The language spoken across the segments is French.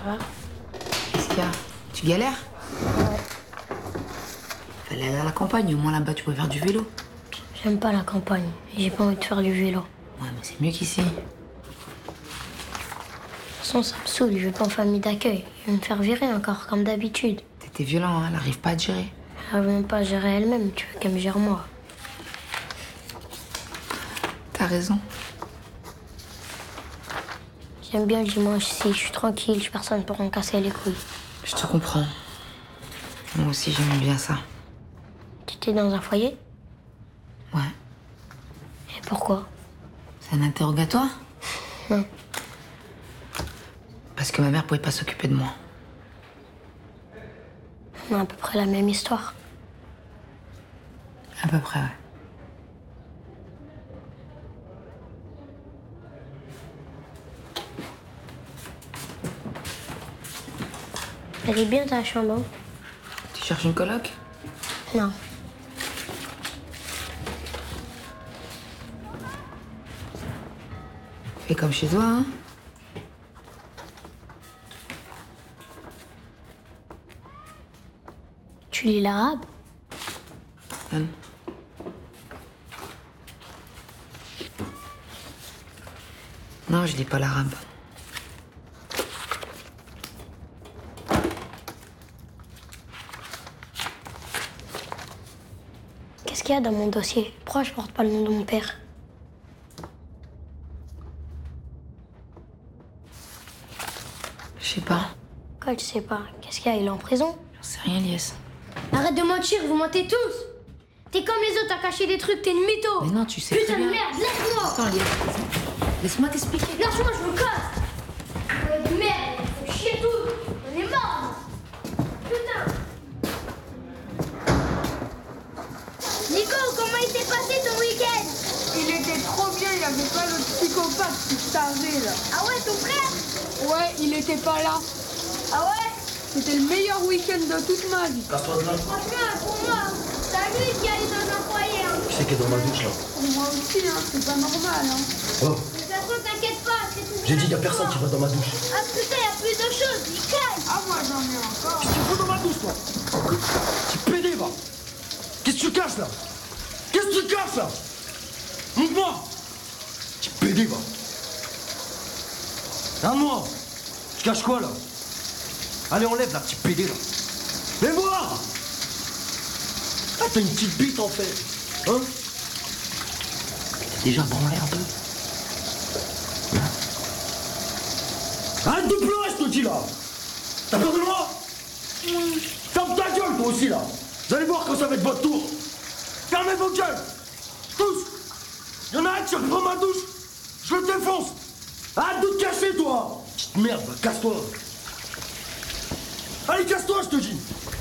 va. Qu'est-ce qu'il y a? Tu galères? Ouais. Fallait aller à la campagne, au moins là-bas tu pouvais faire du vélo. J'aime pas la campagne. J'ai pas envie de faire du vélo. Ouais, mais c'est mieux qu'ici. De toute façon, ça me saoule. Je vais pas en famille d'accueil. Je vais me faire virer encore, comme d'habitude. T'étais violent, hein, elle arrive pas à te gérer. Elle veut même pas gérer elle-même. Tu veux qu'elle me gère moi. T'as raison. J'aime bien le dimanche ici. Je suis tranquille. Personne pour me casser les couilles. Je te comprends. Moi aussi, j'aime bien ça. T'étais dans un foyer? Ouais. Et pourquoi? C'est un interrogatoire? Non. Parce que ma mère pouvait pas s'occuper de moi. On a à peu près la même histoire. À peu près, ouais. Elle est bien ta chambre, hein? Tu cherches une coloc? Non. Fais comme chez toi, hein? Tu lis l'arabe? Donne. Non, je lis pas l'arabe. Qu'est-ce qu'il y a dans mon dossier? Pourquoi je porte pas le nom de mon père? Je sais pas. Quoi, tu sais pas? Qu'est-ce qu'il y a? Il est en prison? J'en sais rien, Lies. Arrête de mentir, vous mentez tous! T'es comme les autres à cacher des trucs, t'es une mytho! Mais non, tu sais Putain très de bien. merde, laisse-moi! Attends, Lies. Laisse-moi t'expliquer. Lâche-moi, je me casse! Ouais, de merde, faut chier tout! On est mort! Putain! Nico, comment il s'est passé ton week-end? Il était trop bien, il avait pas le psychopathe qui savait là. Ah ouais, ton frère? Ouais, il était pas là. Ah ouais? C'était le meilleur week-end de toute ma vie. Casse-toi de là. Franchement, pour moi, c'est lui qui allait dans un foyer. Hein. Qui c'est qui est dans ma douche là? Moi aussi, hein, c'est pas normal. Hein. Oh, De toute façon, t'inquiète pas, c'est tout. j'ai dit y a personne qui va dans ma douche. Ah putain, y a plus de choses, Michael! Ah, moi j'en ai encore. Qu'est-ce que tu fous dans ma douche toi? Tu pédé va. Qu'est-ce que tu casses là? Qu'est-ce que tu casses là? Montre-moi. Tu pédé va. Regarde-moi. Tu caches quoi là? Allez, enlève là, petit pédé là. Mais moi! Ah, t'as une petite bite en fait. Hein? T'as déjà branlé un peu? Hein? Arrête de pleurer, je te dis là! T'as peur de moi? Ferme ta gueule toi aussi là! Vous allez voir quand ça va être votre tour! Fermez vos gueules! Tous! Y'en a un qui reprend ma douche! Je le défonce! Arrête de te cacher toi! Petite merde, va, casse-toi! Allez, casse-toi, je te dis!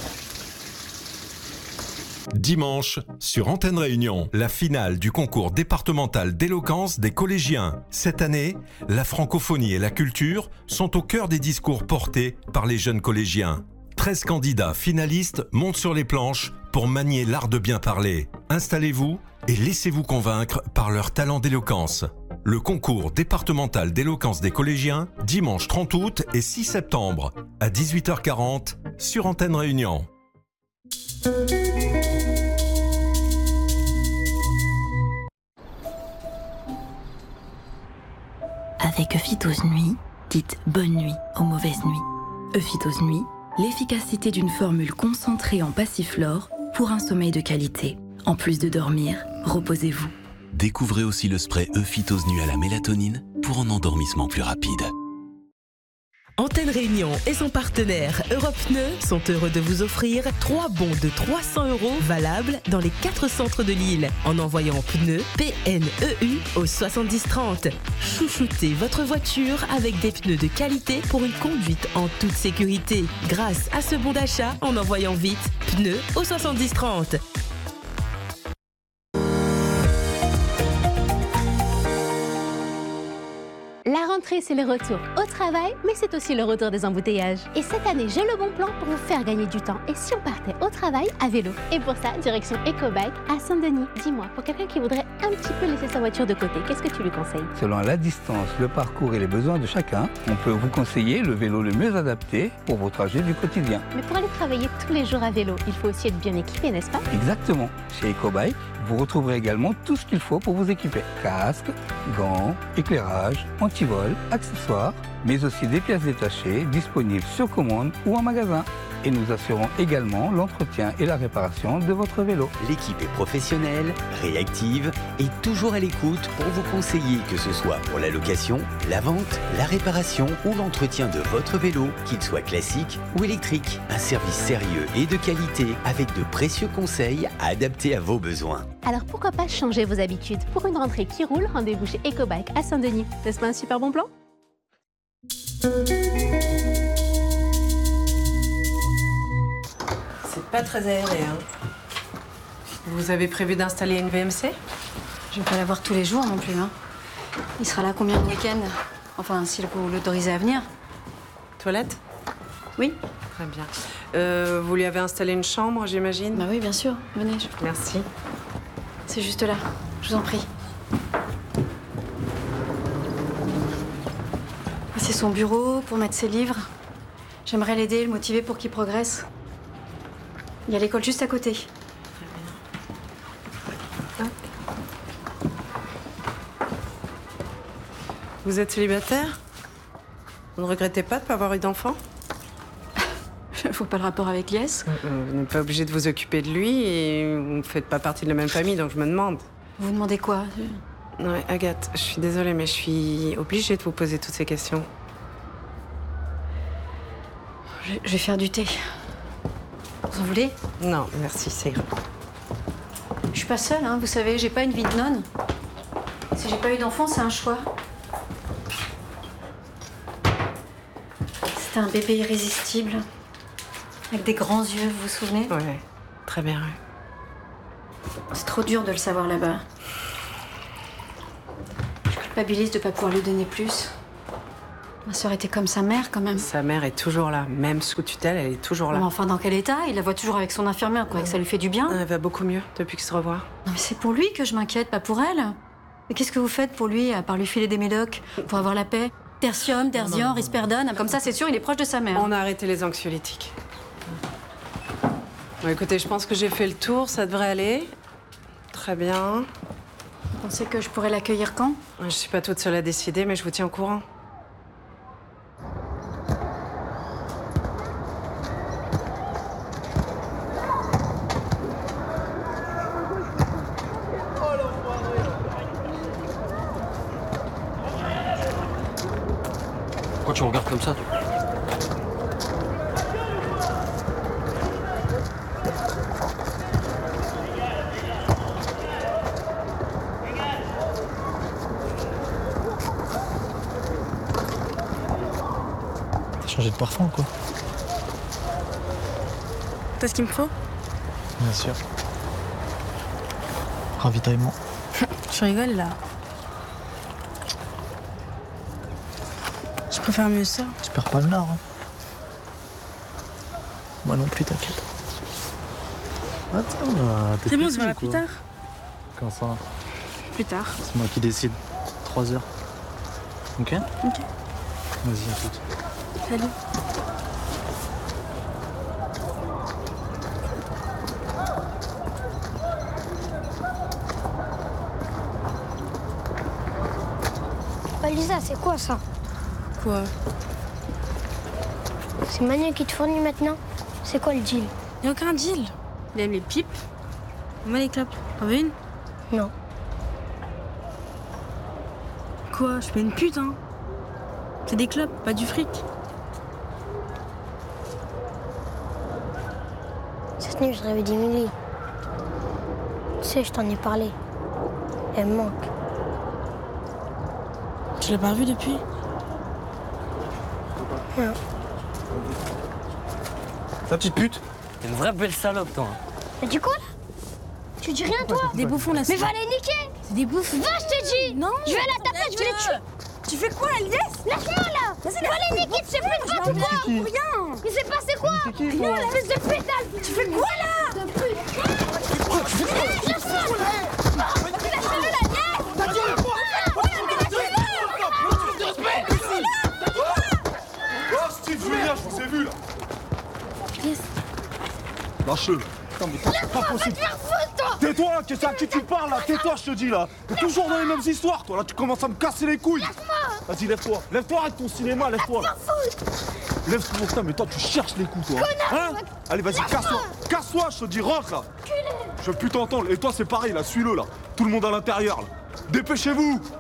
Dimanche, sur Antenne Réunion, la finale du concours départemental d'éloquence des collégiens. Cette année, la francophonie et la culture sont au cœur des discours portés par les jeunes collégiens. 13 candidats finalistes montent sur les planches pour manier l'art de bien parler. Installez-vous et laissez-vous convaincre par leur talent d'éloquence. Le concours départemental d'éloquence des collégiens, dimanche 30 août et 6 septembre, à 18h40, sur Antenne Réunion. Avec Euphytose Nuit, dites bonne nuit aux mauvaises nuits. Euphytose Nuit, l'efficacité d'une formule concentrée en passiflore pour un sommeil de qualité. En plus de dormir, reposez-vous. Découvrez aussi le spray Euphytose Nuit à la mélatonine pour un endormissement plus rapide. Antenne Réunion et son partenaire Europe Pneus sont heureux de vous offrir 3 bons de 300 € valables dans les 4 centres de l'île en envoyant pneus PNEU au 7030. Chouchoutez votre voiture avec des pneus de qualité pour une conduite en toute sécurité grâce à ce bon d'achat en envoyant vite pneus au 7030. La rentrée rentrée, c'est le retour au travail, mais c'est aussi le retour des embouteillages. Et cette année, j'ai le bon plan pour vous faire gagner du temps. Et si on partait au travail à vélo? Et pour ça, direction EcoBike à Saint-Denis. Dis-moi, pour quelqu'un qui voudrait un petit peu laisser sa voiture de côté, qu'est-ce que tu lui conseilles? Selon la distance, le parcours et les besoins de chacun, on peut vous conseiller le vélo le mieux adapté pour vos trajets du quotidien. Mais pour aller travailler tous les jours à vélo, il faut aussi être bien équipé, n'est-ce pas? Exactement. Chez EcoBike, vous retrouverez également tout ce qu'il faut pour vous équiper. Casque, gants, éclairage, antivol, accessoires, mais aussi des pièces détachées disponibles sur commande ou en magasin. Et nous assurons également l'entretien et la réparation de votre vélo. L'équipe est professionnelle, réactive et toujours à l'écoute pour vous conseiller, que ce soit pour la location, la vente, la réparation ou l'entretien de votre vélo, qu'il soit classique ou électrique. Un service sérieux et de qualité avec de précieux conseils adaptés à vos besoins. Alors pourquoi pas changer vos habitudes? Pour une rentrée qui roule, rendez-vous chez EcoBike à Saint-Denis. N'est-ce pas un super bon plan? C'est pas très aéré, hein. Vous avez prévu d'installer une VMC? Je vais pas la voir tous les jours non plus, hein. Il sera là combien de week-ends? Enfin, si vous l'autorisez à venir. Toilette? Oui. Très bien. Vous lui avez installé une chambre, j'imagine? Bah oui, bien sûr. Venez. Merci. C'est juste là. Je vous en prie. C'est son bureau pour mettre ses livres. J'aimerais l'aider, le motiver pour qu'il progresse. Il y a l'école juste à côté. Vous êtes célibataire? Vous ne regrettez pas de ne pas avoir eu d'enfant? Je vois pas le rapport avec Lies. Vous n'êtes pas obligé de vous occuper de lui et vous ne faites pas partie de la même famille, donc je me demande. Vous demandez quoi? Ouais, Agathe, je suis désolée, mais je suis obligée de vous poser toutes ces questions. Je vais faire du thé. Vous en voulez? Non, merci, c'est grave. Je suis pas seule, hein, vous savez, j'ai pas une vie de nonne. Si j'ai pas eu d'enfant, c'est un choix. C'était un bébé irrésistible. Avec des grands yeux, vous vous souvenez? Ouais, très bien, ouais. C'est trop dur de le savoir là-bas. Je culpabilise de pas pouvoir lui donner plus. Ma sœur était comme sa mère, quand même. Sa mère est toujours là. Même sous tutelle, elle est toujours là. Mais enfin, dans quel état? Il la voit toujours avec son infirmière, quoi, que ça lui fait du bien. Elle va beaucoup mieux depuis qu'ils se revoient. Non, mais c'est pour lui que je m'inquiète, pas pour elle. Mais qu'est-ce que vous faites pour lui, à part lui filer des médocs, pour avoir la paix? Tertium, Derzian, Risperdal, comme ça, c'est sûr, il est proche de sa mère. On a arrêté les anxiolytiques. Bon, écoutez, je pense que j'ai fait le tour, ça devrait aller. Très bien. Vous pensez que je pourrais l'accueillir quand? Je suis pas toute seule à décider, mais je vous tiens au courant. Pourquoi tu me regardes comme ça, toi? T'as changé de parfum ou quoi? T'as ce qu'il me faut? Bien sûr. Ravitaillement. Tu rigoles là. Je préfère mieux ça. Tu perds pas le nord, hein. Moi non plus, t'inquiète. Attends, t'es C'est bon, on pressé se verra ou plus quoi? tard. Quand ça? Plus tard. C'est moi qui décide. 3 heures. Ok? Ok. Vas-y, à toute. Salut. Lisa, c'est quoi ça? Quoi? C'est Manu qui te fournit maintenant? C'est quoi le deal? Y'a aucun deal. Il aime les pipes. Moi les clopes. T'en veux une? Non. Quoi? Je suis pas une pute, hein. C'est des clopes, pas du fric. Cette nuit, je rêvais d'Emilie. Tu sais, je t'en ai parlé. Elle me manque. Tu l'as pas revue depuis? Non. Ta petite pute? T'es une vraie belle salope, toi. Mais du coup, là? Tu dis rien, toi? Des bouffons, là. Mais va les niquer! C'est des bouffons. Va, je te dis! Non! Je vais à la taper, je vais les tuer! Tu fais quoi, Agnès? Lâche-moi là! C'est quoi les Nikki? Tu sais plus de quoi, tu crois? Rien. Il s'est passé quoi? Rien, la fils de pétale! Tu fais quoi là? De pute! Lâche-moi! Lâche-le, Agnès! T'as dit le quoi? Oh, Steve, Julien, je vous ai vu là! Lâche-le! Putain, mais c'est pas possible! Tais-toi, qu'est-ce à qui tu parles là? Tais-toi, je te dis là! T'es toujours dans les mêmes histoires, toi là, tu commences à me casser les couilles! Vas-y, lève-toi! Lève-toi, arrête ton cinéma, lève-toi là! Lève-toi, putain, mais toi tu cherches les coups, toi! Hein? Allez, vas-y, casse-toi! Casse-toi, je te dis, rentre là! Je veux plus t'entendre, et toi c'est pareil là, suis-le là! Tout le monde à l'intérieur là! Dépêchez-vous!